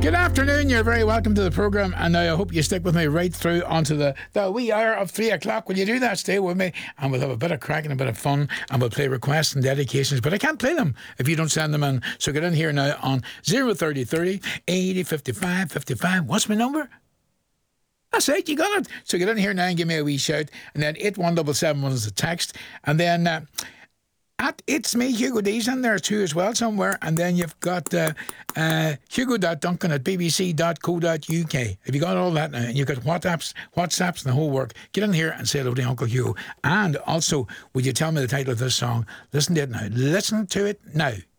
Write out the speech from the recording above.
Good afternoon, you're very welcome to the programme, and I hope you stick with me right through onto the wee hour of 3 o'clock. Will you do that? Stay with me, and we'll have a bit of crack and a bit of fun, and we'll play requests and dedications, but I can't play them if you don't send them in. So get in here now on 03030 80 55 55. What's my number? That's it, you got it. So get in here now and give me a wee shout, and then 81771 is the text, and then It's Me, Hugo D's in there too as well somewhere, and then you've got hugo.duncan@bbc.co.uk. Have you got all that now? And you've got WhatsApps and the whole work. Get in here and say hello to Uncle Hugo. And also, would you tell me the title of this song? Listen to it now. Listen to it now.